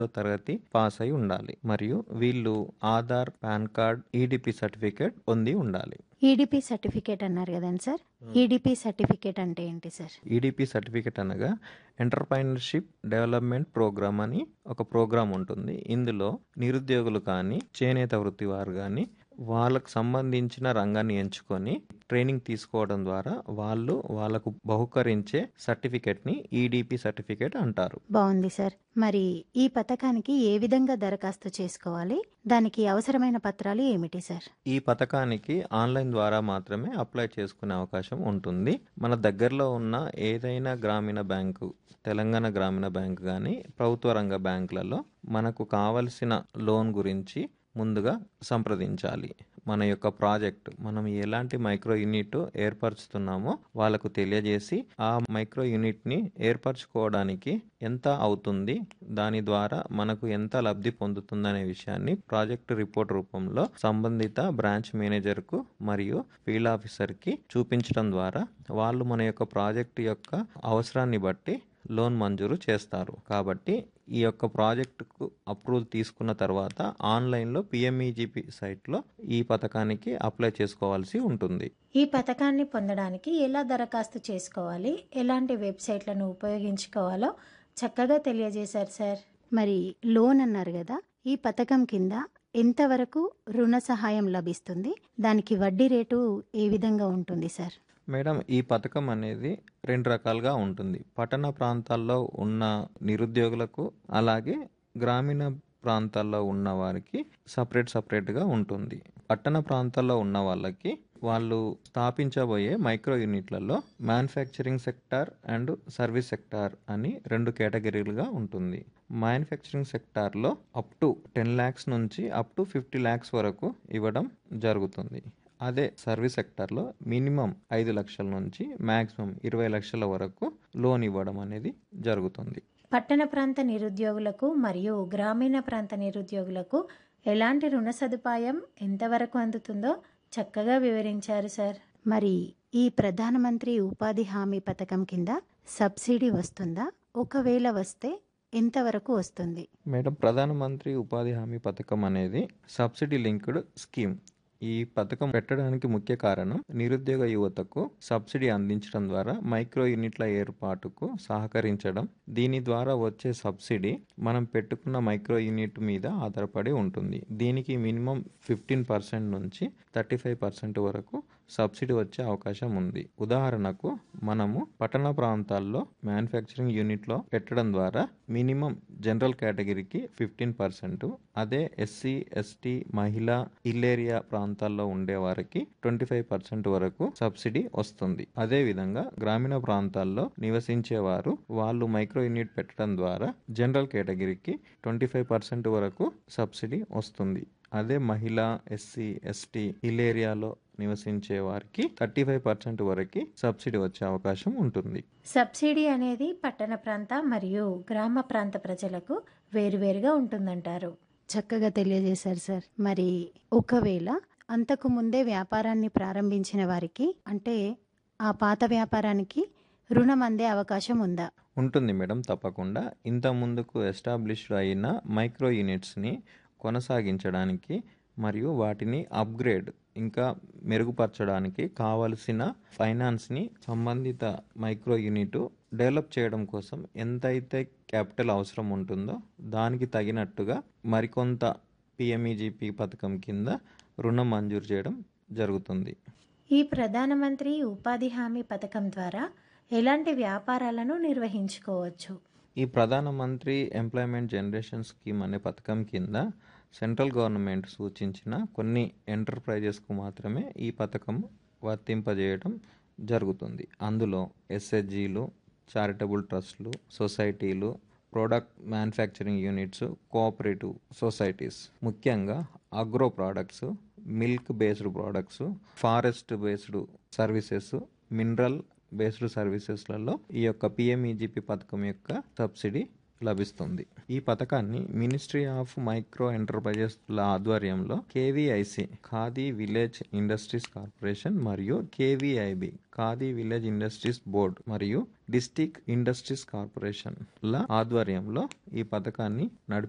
తరగతి పాస్ అయి ఉండాలి. మరియు వీళ్ళు Aadhaar, pan card, EDP certificate పొంది ఉండాలి. ఈడిపి సర్టిఫికేట్ అన్నారు కదండి సార్. ఈడిపి సర్టిఫికేట్ అంటే ఏంటి సార్? ఈడిపి సర్టిఫికేట్ అనగా ఎంటర్‌ప్రెన్యూర్‌షిప్ డెవలప్‌మెంట్ ప్రోగ్రామ్ అని ఒక ప్రోగ్రామ్ ఉంటుంది. ఇందులో నిరుద్యోగులు కానీ, చేనేత వృత్తి వారు కానీ వాళ్ళకు సంబంధించిన రంగాన్ని ఎంచుకొని ట్రైనింగ్ తీసుకోవడం ద్వారా వాళ్ళకు బహుకరించే సర్టిఫికేట్‌ని ఈడిపి సర్టిఫికేట్ అంటారు. బాగుంది సార్. మరి ఈ పథకానికి ఏ విధంగా దరఖాస్తు చేసుకోవాలి? దానికి అవసరమైన పత్రాలు ఏమిటి సార్? ఈ పథకానికి ఆన్లైన్ ద్వారా మాత్రమే అప్లై చేసుకునే అవకాశం ఉంటుంది. మన దగ్గరలో ఉన్న ఏదైనా గ్రామీణ బ్యాంకు, తెలంగాణ గ్రామీణ బ్యాంక్ కానీ, ప్రభుత్వ రంగ బ్యాంకులలో మనకు కావలసిన లోన్ గురించి ముందుగా సంప్రదించాలి. మన యొక్క ప్రాజెక్ట్, మనం ఎలాంటి మైక్రో యూనిట్ ఏర్పరుస్తున్నామో వాళ్ళకు తెలియజేసి, ఆ మైక్రో యూనిట్ని ఏర్పరచుకోవడానికి ఎంత అవుతుంది, దాని ద్వారా మనకు ఎంత లబ్ధి పొందుతుందనే విషయాన్ని ప్రాజెక్ట్ రిపోర్ట్ రూపంలో సంబంధిత బ్రాంచ్ మేనేజర్కు మరియు ఫీల్డ్ ఆఫీసర్కి చూపించడం ద్వారా వాళ్ళు మన యొక్క ప్రాజెక్ట్ యొక్క అవసరాన్ని బట్టి లోన్ మంజూరు చేస్తారు. కాబట్టి ఈ యొక్క ప్రాజెక్టుకు అప్రూవల్ తీసుకున్న తర్వాత ఆన్లైన్లో పిఎంఈజీపీ సైట్లో ఈ పథకానికి అప్లై చేసుకోవాల్సి ఉంటుంది. ఈ పథకాన్ని పొందడానికి ఎలా దరఖాస్తు చేసుకోవాలి, ఎలాంటి వెబ్సైట్లను ఉపయోగించుకోవాలో చక్కగా తెలియజేశారు సార్. మరి లోన్ అన్నారు కదా, ఈ పథకం కింద ఎంతవరకు రుణ సహాయం లభిస్తుంది? దానికి వడ్డీ రేటు ఏ విధంగా ఉంటుంది సార్? మేడం, ఈ పథకం అనేది 2 రకాలుగా ఉంటుంది. పట్టణ ప్రాంతాల్లో ఉన్న నిరుద్యోగులకు, అలాగే గ్రామీణ ప్రాంతాల్లో ఉన్న వారికి సపరేట్గా ఉంటుంది. పట్టణ ప్రాంతాల్లో ఉన్న వాళ్ళకి వాళ్ళు స్థాపించబోయే మైక్రో యూనిట్లలో manufacturing sector and service sector అని 2 కేటగిరీలుగా ఉంటుంది. మ్యానుఫ్యాక్చరింగ్ సెక్టార్లో అప్ టు 10 lakhs నుంచి అప్ టు 50 lakhs వరకు ఇవ్వడం జరుగుతుంది. అదే సర్వీస్ సెక్టార్లో మినిమం 5 లక్షల నుంచి మ్యాక్సిమం 20 లక్షల వరకు లోన్ ఇవ్వడం అనేది జరుగుతుంది. పట్టణ ప్రాంత నిరుద్యోగులకు మరియు గ్రామీణ ప్రాంత నిరుద్యోగులకు ఎలాంటి రుణ సదుపాయం ఎంతవరకు అందుతుందో చక్కగా వివరించారు సార్. మరి ఈ ప్రధానమంత్రి ఉపాధి హామీ పథకం కింద సబ్సిడీ వస్తుందా? ఒకవేళ వస్తే ఎంతవరకు వస్తుంది? మేడం, ప్రధానమంత్రి ఉపాధి హామీ పథకం అనేది సబ్సిడీ లింక్డ్ స్కీమ్. ఈ పథకం పెట్టడానికి ముఖ్య కారణం నిరుద్యోగ యువతకు సబ్సిడీ అందించడం ద్వారా మైక్రో యూనిట్ల ఏర్పాటుకు సహకరించడం. దీని ద్వారా వచ్చే సబ్సిడీ మనం పెట్టుకున్న మైక్రో యూనిట్ మీద ఆధారపడి ఉంటుంది. దీనికి మినిమం 15% నుంచి 35% వరకు సబ్సిడీ వచ్చే అవకాశం ఉంది. ఉదాహరణకు మనము పట్టణ ప్రాంతాల్లో మ్యానుఫ్యాక్చరింగ్ యూనిట్లో పెట్టడం ద్వారా మినిమం జనరల్ కేటగిరీకి 15%, అదే ఎస్సీ, ఎస్టీ, మహిళా, హిల్ ఏరియా ప్రాంతాల్లో ఉండే వారికి 25% వరకు సబ్సిడీ వస్తుంది. అదే విధంగా గ్రామీణ ప్రాంతాల్లో నివసించేవారు వాళ్ళు మైక్రో యూనిట్ పెట్టడం ద్వారా జనరల్ కేటగిరీకి 25% వరకు సబ్సిడీ వస్తుంది. అదే మహిళా, ఎస్సీ, ఎస్టీ, హిల్ ఏరియాలో నివసించే వారికి 35% వరకు సబ్సిడీ వచ్చే అవకాశం ఉంటుంది. సబ్సిడీ అనేది పట్టణ ప్రాంత మరియు గ్రామ ప్రాంత ప్రజలకు వేరువేరుగా ఉంటుందంటారు. చక్కగా తెలియజేశారు సార్. మరి ఒకవేళ అంతకు ముందే వ్యాపారాన్ని ప్రారంభించిన వారికి, అంటే ఆ పాత వ్యాపారానికి రుణం అందే అవకాశం ఉందా? ఉంటుంది మేడం, తప్పకుండా. ఇంత ముందుకు ఎస్టాబ్లిష్డ్ అయిన మైక్రో యూనిట్స్ని కొనసాగించడానికి మరియు వాటిని అప్గ్రేడ్ ఇంకా మెరుగుపరచడానికి కావలసిన ఫైనాన్స్ని సంబంధిత మైక్రో యూనిట్ డెవలప్ చేయడం కోసం ఎంతైతే క్యాపిటల్ అవసరం ఉంటుందో దానికి తగినట్టుగా మరికొంత పిఎంఈజీపీ పథకం కింద రుణం మంజూరు చేయడం జరుగుతుంది. ఈ ప్రధానమంత్రి ఉపాధి హామీ పథకం ద్వారా ఎలాంటి వ్యాపారాలను నిర్వహించుకోవచ్చు? ఈ ప్రధానమంత్రి ఎంప్లాయ్మెంట్ జనరేషన్ స్కీమ్ అనే పథకం కింద సెంట్రల్ గవర్నమెంట్ సూచించిన కొన్ని ఎంటర్ప్రైజెస్కు మాత్రమే ఈ పథకం వర్తింపజేయడం జరుగుతుంది. అందులో ఎస్హెచ్జీలు, చారిటబుల్ ట్రస్టులు, సొసైటీలు, product manufacturing units, cooperative societies, ముఖ్యంగా agro products, milk based products, forest based services, mineral based సర్వీసెస్లలో ఈ యొక్క పిఎంఈజీపీ పథకం యొక్క సబ్సిడీ లభిస్తుంది. ఈ పథకాన్ని మినిస్ట్రీ ఆఫ్ మైక్రో ఎంటర్ప్రైజెస్ల ఆధ్వర్యంలో KVIC khadi village industries corporation మరియు KVIB khadi village industries board మరియు డిస్టిక్ ఇండస్ట్రీస్ కార్పొరేషన్ల ఆధ్వర్యంలో ఈ పథకాన్ని